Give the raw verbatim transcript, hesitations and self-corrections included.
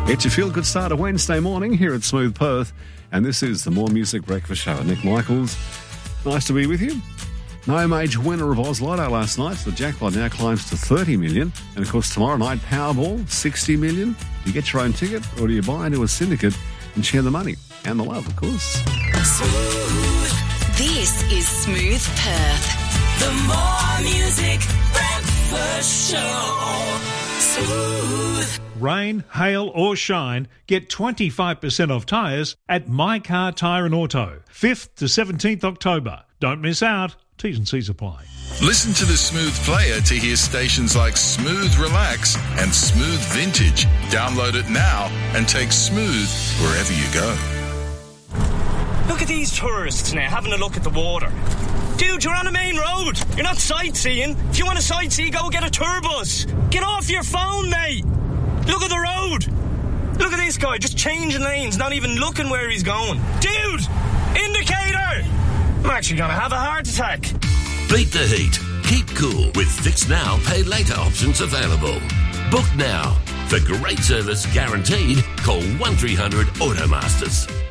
It's your feel-good start of Wednesday morning here at Smooth Perth, and this is the More Music Breakfast Show. Nick Michaels, nice to be with you. No major winner of Oz Lotto last night, so the jackpot now climbs to thirty million dollars. And of course, tomorrow night, Powerball, sixty million dollars. Do you get your own ticket, or do you buy into a syndicate and share the money? And the love, of course. Smooth. This is Smooth Perth. The More Music Breakfast Show. Smooth. Rain, hail or shine, get twenty-five percent off tyres at My Car Tyre and Auto. fifth to seventeenth October. Don't miss out. T's and C's apply. Listen to the Smooth Player to hear stations like Smooth Relax and Smooth Vintage. Download it now and take Smooth wherever you go. Look at these tourists now having a look at the water. Dude, you're on a main road. You're not sightseeing. If you want to sightsee, go get a tour bus. Get off your phone, mate. Look at the road. Look at this guy just changing lanes, not even looking where he's going. Dude, indicator. I'm actually going to have a heart attack. Beat the heat. Keep cool with Fix Now, Pay Later options available. Book now. For great service guaranteed, call one three hundred Automasters.